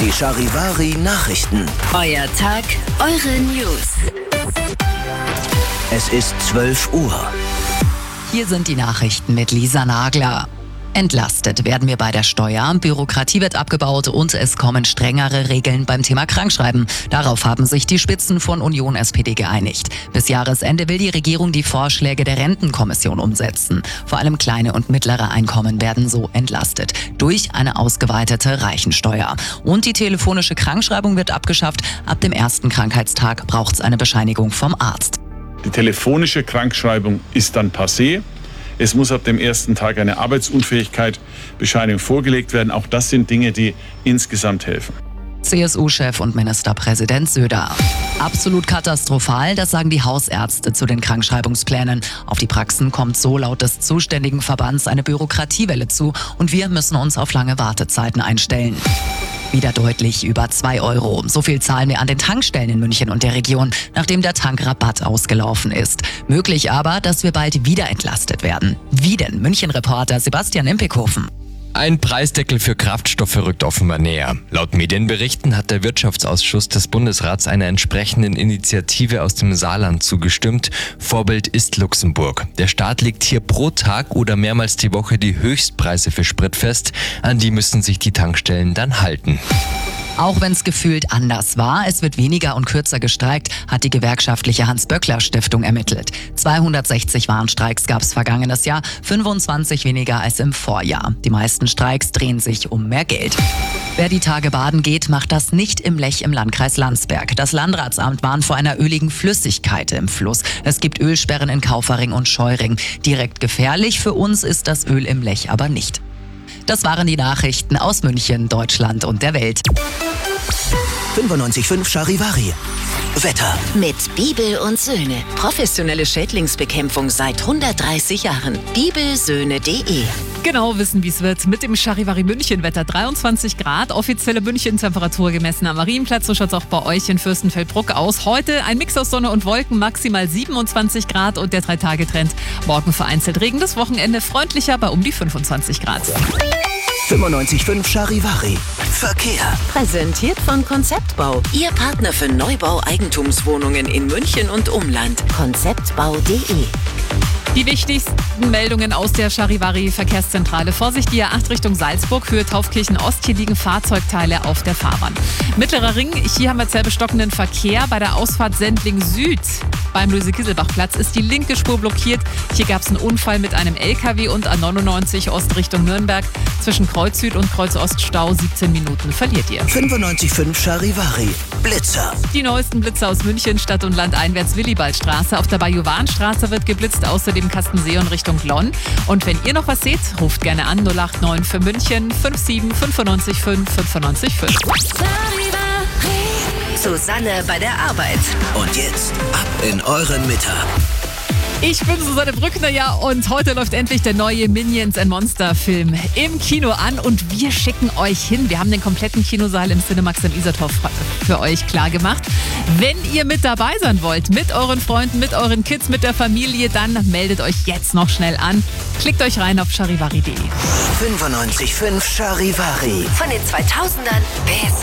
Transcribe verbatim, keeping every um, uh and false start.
Die Charivari Nachrichten. Euer Tag, eure News. Es ist zwölf Uhr. Hier sind die Nachrichten mit Lisa Nagler. Entlastet werden wir bei der Steuer, Bürokratie wird abgebaut und es kommen strengere Regeln beim Thema Krankschreiben. Darauf haben sich die Spitzen von Union S P D geeinigt. Bis Jahresende will die Regierung die Vorschläge der Rentenkommission umsetzen. Vor allem kleine und mittlere Einkommen werden so entlastet durch eine ausgeweitete Reichensteuer. Und die telefonische Krankschreibung wird abgeschafft. Ab dem ersten Krankheitstag braucht es eine Bescheinigung vom Arzt. Die telefonische Krankschreibung ist dann passé. Es muss ab dem ersten Tag eine Arbeitsunfähigkeitsbescheinigung vorgelegt werden. Auch das sind Dinge, die insgesamt helfen. C S U-Chef und Ministerpräsident Söder. Absolut katastrophal, das sagen die Hausärzte zu den Krankschreibungsplänen. Auf die Praxen kommt so laut des zuständigen Verbands eine Bürokratiewelle zu und wir müssen uns auf lange Wartezeiten einstellen. Wieder deutlich über zwei Euro. So viel zahlen wir an den Tankstellen in München und der Region, nachdem der Tankrabatt ausgelaufen ist. Möglich aber, dass wir bald wieder entlastet werden. Wie denn? München-Reporter Sebastian Impekhofen. Ein Preisdeckel für Kraftstoffe rückt offenbar näher. Laut Medienberichten hat der Wirtschaftsausschuss des Bundesrats einer entsprechenden Initiative aus dem Saarland zugestimmt. Vorbild ist Luxemburg. Der Staat legt hier pro Tag oder mehrmals die Woche die Höchstpreise für Sprit fest. An die müssen sich die Tankstellen dann halten. Auch wenn es gefühlt anders war, es wird weniger und kürzer gestreikt, hat die gewerkschaftliche Hans-Böckler-Stiftung ermittelt. zweihundertsechzig Warnstreiks gab es vergangenes Jahr, fünfundzwanzig weniger als im Vorjahr. Die meisten Streiks drehen sich um mehr Geld. Wer die Tage baden geht, macht das nicht im Lech im Landkreis Landsberg. Das Landratsamt warnt vor einer öligen Flüssigkeit im Fluss. Es gibt Ölsperren in Kaufering und Scheuring. Direkt gefährlich für uns ist das Öl im Lech aber nicht. Das waren die Nachrichten aus München, Deutschland und der Welt. fünfundneunzig Komma fünf Charivari. Wetter. Mit Bibel und Söhne. Professionelle Schädlingsbekämpfung seit hundertdreißig Jahren. bibelsöhne punkt de. Genau wissen, wie es wird. Mit dem Charivari München Wetter dreiundzwanzig Grad. Offizielle München-Temperatur gemessen am Marienplatz. So schaut es auch bei euch in Fürstenfeldbruck aus. Heute ein Mix aus Sonne und Wolken, maximal siebenundzwanzig Grad und der Drei-Tage-Trend. Morgen vereinzelt Regen, das Wochenende freundlicher bei um die fünfundzwanzig Grad. fünfundneunzig Komma fünf Charivari. Verkehr. Präsentiert von Konzeptbau. Ihr Partner für Neubau-Eigentumswohnungen in München und Umland. konzeptbau punkt de. Die wichtigsten Meldungen aus der Charivari-Verkehrszentrale. Vorsicht, die A acht Richtung Salzburg, Höhe Taufkirchen Ost. Hier liegen Fahrzeugteile auf der Fahrbahn. Mittlerer Ring, hier haben wir sehr bestockenden Verkehr. Bei der Ausfahrt Sendling Süd beim Luise-Kieselbach-Platz ist die linke Spur blockiert. Hier gab es einen Unfall mit einem L K W und A neunundneunzig Ost Richtung Nürnberg. Zwischen Kreuz Süd und Kreuz Ost Stau, siebzehn Minuten verliert ihr. fünfundneunzig Komma fünf Charivari. Blitzer. Die neuesten Blitzer aus München, Stadt und Land einwärts Willibaldstraße. Auf der Bajuwanstraße wird geblitzt, außerdem Kastenseeon Richtung Glonn. Und wenn ihr noch was seht, ruft gerne an null acht neun für München fünf sieben fünfundneunzig fünf fünfundneunzig fünf. Susanne bei der Arbeit. Und jetzt ab in euren Mittag. Ich bin Susanne Brückner, ja, und heute läuft endlich der neue Minions and Monster Film im Kino an und wir schicken euch hin. Wir haben den kompletten Kinosaal im Cinemax im Isartorf für euch klar gemacht. Wenn ihr mit dabei sein wollt, mit euren Freunden, mit euren Kids, mit der Familie, dann meldet euch jetzt noch schnell an. Klickt euch rein auf charivari punkt de. fünfundneunzig Komma fünf Charivari. Von den zweitausendern bis